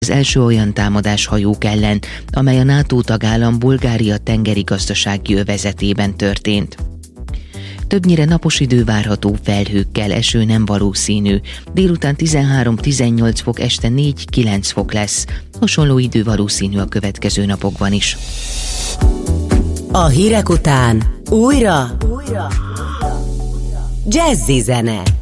Az első olyan támadás hajók ellen, amely a NATO tagállam Bulgária tengeri gazdasági övezetében történt. Többnyire napos idő várható, felhőkkel, eső nem valószínű. Délután 13-18 fok, este 4-9 fok lesz. Hasonló idő valószínű a következő napokban is. A hírek után újra Jazzy zene.